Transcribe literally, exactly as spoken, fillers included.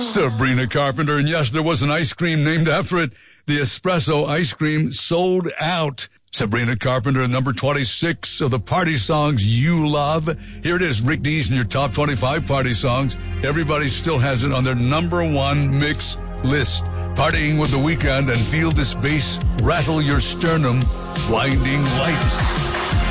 Sabrina Carpenter, and yes, there was an ice cream named after it. The espresso ice cream sold out. Sabrina Carpenter, number twenty-six of the party songs you love. Here it is, Rick Dees in your top twenty-five party songs. Everybody still has it on their number one mix list. Partying with The Weeknd and feel this bass rattle your sternum. Blinding Lights.